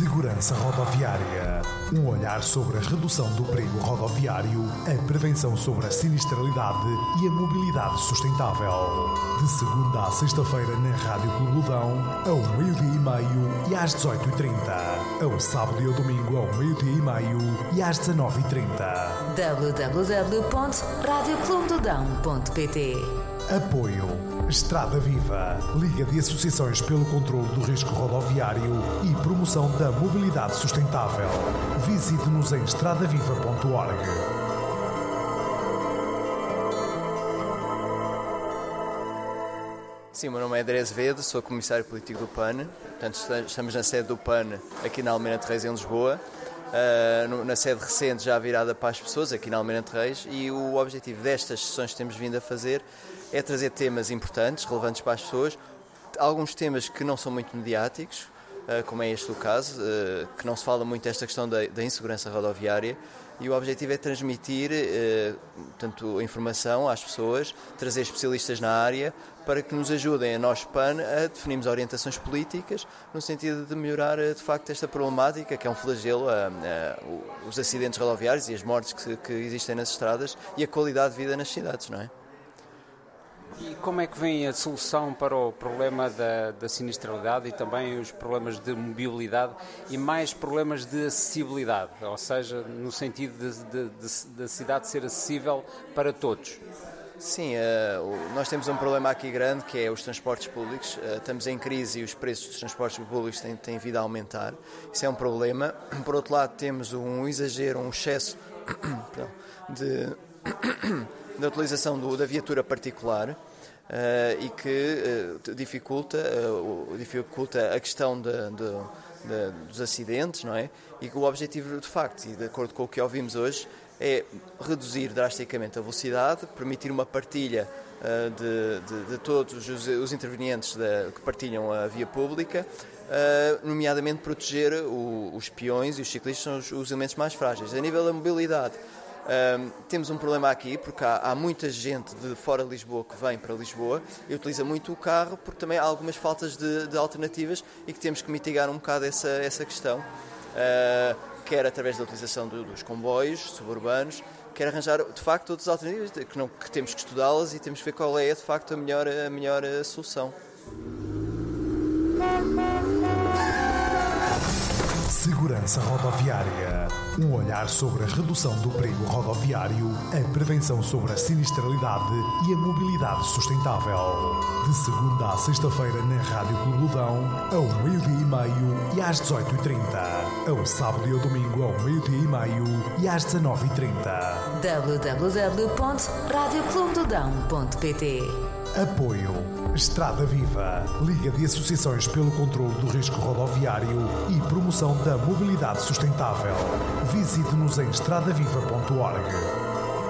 Segurança Rodoviária. Um olhar sobre a redução do perigo rodoviário, a prevenção sobre a sinistralidade e a mobilidade sustentável. De segunda a sexta-feira na Rádio Clube-Lodão, ao 12h30 e às 18h30. Ao sábado e ao domingo, ao 12h30 e às 19h30. www.radioclubelodão.pt. Apoio Estrada Viva, Liga de Associações pelo Controlo do Risco Rodoviário e Promoção da Mobilidade Sustentável. Visite-nos em estradaviva.org. Sim, o meu nome é André Azevedo, sou comissário político do PAN. Portanto, estamos na sede do PAN aqui na Almirante Reis, em Lisboa. Na sede recente, já virada para as pessoas, aqui na Almirante Reis, e o objetivo destas sessões que temos vindo a fazer é trazer temas importantes, relevantes para as pessoas, alguns temas que não são muito mediáticos, como é este o caso, que não se fala muito desta questão da insegurança rodoviária, e o objetivo é transmitir tanto informação às pessoas, trazer especialistas na área, para que nos ajudem a nós, PAN, a definirmos orientações políticas no sentido de melhorar, de facto, esta problemática, que é um flagelo, os acidentes rodoviários e as mortes que existem nas estradas e a qualidade de vida nas cidades, não é? E como é que vem a solução para o problema da sinistralidade e também os problemas de mobilidade e mais problemas de acessibilidade, ou seja, no sentido da cidade ser acessível para todos? Sim, nós temos um problema aqui grande, que é os transportes públicos. Estamos em crise e os preços dos transportes públicos têm vindo a aumentar. Isso é um problema. Por outro lado, temos um exagero, um excesso da utilização da viatura particular e que dificulta a questão dos acidentes, não é? E que o objetivo, de facto, e de acordo com o que ouvimos hoje, é reduzir drasticamente a velocidade, permitir uma partilha de todos os intervenientes que partilham a via pública, nomeadamente proteger os peões e os ciclistas, são os elementos mais frágeis. A nível da mobilidade, temos um problema aqui, porque há muita gente de fora de Lisboa que vem para Lisboa e utiliza muito o carro, porque também há algumas faltas de alternativas e que temos que mitigar um bocado essa questão, quer através da utilização dos comboios suburbanos, quer arranjar, de facto, outras alternativas, que temos que estudá-las e temos que ver qual é, de facto, a melhor solução. Segurança Rodoviária. Um olhar sobre a redução do perigo rodoviário, a prevenção sobre a sinistralidade e a mobilidade sustentável. De segunda a sexta-feira na Rádio Clube-Lodão, ao 12h30 e às 18h30. Ao sábado e ao domingo, ao 12h30 e às 19h30. www.radioclubelodão.pt. Apoio Estrada Viva, Liga de Associações pelo Controlo do Risco Rodoviário e Promoção da Mobilidade Sustentável. Visite-nos em estradaviva.org.